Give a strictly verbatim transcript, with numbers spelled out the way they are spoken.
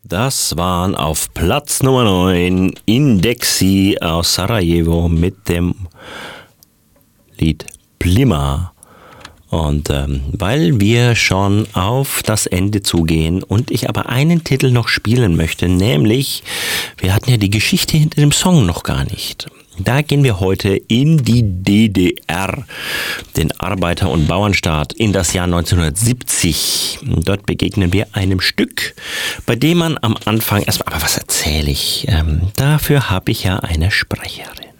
Das waren auf Platz Nummer neun Indexi aus Sarajevo mit dem Lied Plima. Und ähm, weil wir schon auf das Ende zugehen und ich aber einen Titel noch spielen möchte, nämlich, wir hatten ja die Geschichte hinter dem Song noch gar nicht. Da gehen wir heute in die D D R, den Arbeiter- und Bauernstaat, in das Jahr neunzehnhundertsiebzig. Dort begegnen wir einem Stück, bei dem man am Anfang erstmal, aber was erzähle ich? Ähm, dafür habe ich ja eine Sprecherin.